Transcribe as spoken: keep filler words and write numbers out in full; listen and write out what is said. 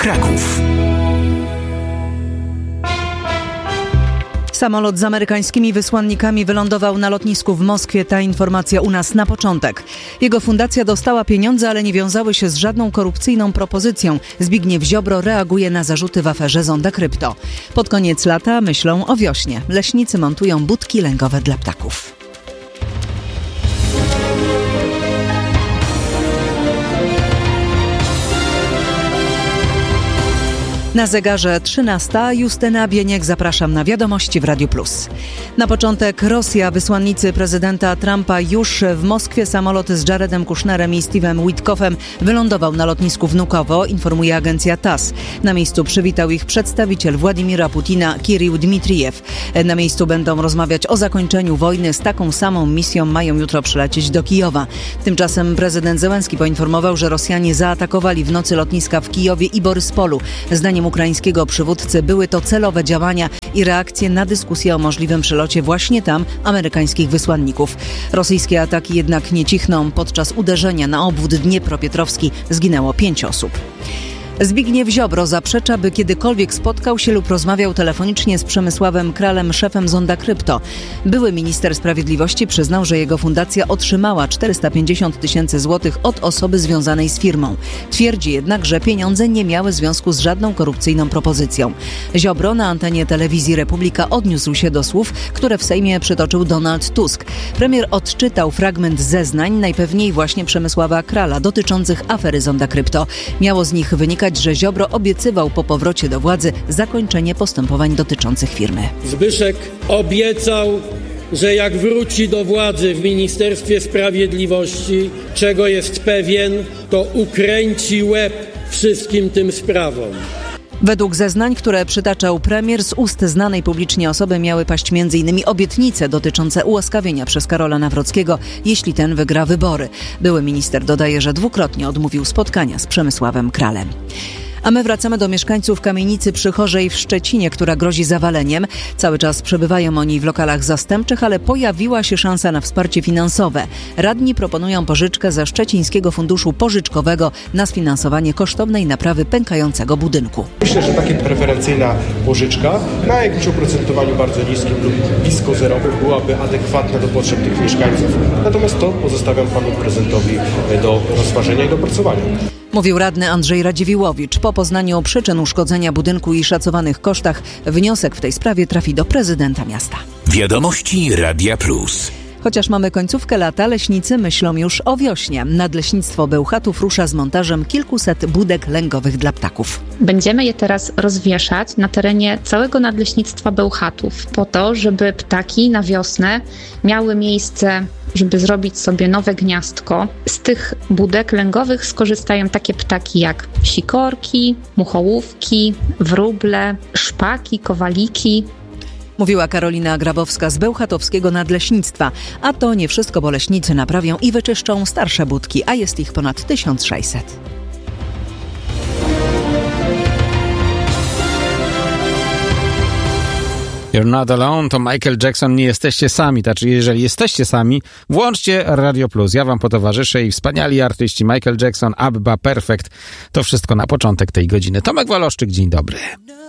Kraków. Samolot z amerykańskimi wysłannikami wylądował na lotnisku w Moskwie. Ta informacja u nas na początek. Jego fundacja dostała pieniądze, ale nie wiązały się z żadną korupcyjną propozycją. Zbigniew Ziobro reaguje na zarzuty w aferze Zonda Krypto. Pod koniec lata myślą o wiośnie. Leśnicy montują budki lęgowe dla ptaków. Na zegarze trzynasta. Justyna Bieniek, zapraszam na wiadomości w Radiu Plus. Na początek Rosja. Wysłannicy prezydenta Trumpa już w Moskwie. Samolot z Jaredem Kushnerem i Steve'em Witkoffem wylądował na lotnisku Wnukowo, informuje agencja T A S. Na miejscu przywitał ich przedstawiciel Władimira Putina, Kirył Dmitrijew. Na miejscu będą rozmawiać o zakończeniu wojny. Z taką samą misją mają jutro przylecieć do Kijowa. Tymczasem prezydent Zełenski poinformował, że Rosjanie zaatakowali w nocy lotniska w Kijowie i Boryspolu. Zdaniem ukraińskiego przywódcy były to celowe działania i reakcje na dyskusję o możliwym przelocie właśnie tam amerykańskich wysłanników. Rosyjskie ataki jednak nie cichną. Podczas uderzenia na obwód Dniepropietrowski zginęło pięć osób. Zbigniew Ziobro zaprzecza, by kiedykolwiek spotkał się lub rozmawiał telefonicznie z Przemysławem Kralem, szefem Zonda Krypto. Były minister sprawiedliwości przyznał, że jego fundacja otrzymała czterysta pięćdziesiąt tysięcy złotych od osoby związanej z firmą. Twierdzi jednak, że pieniądze nie miały związku z żadną korupcyjną propozycją. Ziobro na antenie telewizji Republika odniósł się do słów, które w Sejmie przytoczył Donald Tusk. Premier odczytał fragment zeznań, najpewniej właśnie Przemysława Krala, dotyczących afery Zonda Krypto. Miało z nich wynikać, że Ziobro obiecywał po powrocie do władzy zakończenie postępowań dotyczących firmy. Zbyszek obiecał, że jak wróci do władzy w Ministerstwie Sprawiedliwości, czego jest pewien, to ukręci łeb wszystkim tym sprawom. Według zeznań, które przytaczał premier, z ust znanej publicznie osoby miały paść między innymi obietnice dotyczące ułaskawienia przez Karola Nawrockiego, jeśli ten wygra wybory. Były minister dodaje, że dwukrotnie odmówił spotkania z Przemysławem Kralem. A my wracamy do mieszkańców kamienicy przy Chorzej w Szczecinie, która grozi zawaleniem. Cały czas przebywają oni w lokalach zastępczych, ale pojawiła się szansa na wsparcie finansowe. Radni proponują pożyczkę ze Szczecińskiego Funduszu Pożyczkowego na sfinansowanie kosztownej naprawy pękającego budynku. Myślę, że taka preferencyjna pożyczka na jakimś oprocentowaniu bardzo niskim lub blisko zerowym byłaby adekwatna do potrzeb tych mieszkańców. Natomiast to pozostawiam panu prezydentowi do rozważenia i dopracowania. Mówił radny Andrzej Radziwiłowicz. Po poznaniu przyczyn uszkodzenia budynku i szacowanych kosztach wniosek w tej sprawie trafi do prezydenta miasta. Wiadomości Radia Plus. Chociaż mamy końcówkę lata, leśnicy myślą już o wiośnie. Nadleśnictwo Bełchatów rusza z montażem kilkuset budek lęgowych dla ptaków. Będziemy je teraz rozwieszać na terenie całego Nadleśnictwa Bełchatów po to, żeby ptaki na wiosnę miały miejsce, żeby zrobić sobie nowe gniazdko. Z tych budek lęgowych skorzystają takie ptaki jak sikorki, muchołówki, wróble, szpaki, kowaliki. Mówiła Karolina Grabowska z Bełchatowskiego Nadleśnictwa. A to nie wszystko, bo leśnicy naprawią i wyczyszczą starsze budki, a jest ich ponad tysiąc sześćset. You're not alone, to Michael Jackson, nie jesteście sami. Znaczy, jeżeli jesteście sami, włączcie Radio Plus. Ja wam potowarzyszę i wspaniali artyści Michael Jackson, Abba, Perfect. To wszystko na początek tej godziny. Tomek Waloszczyk, dzień dobry.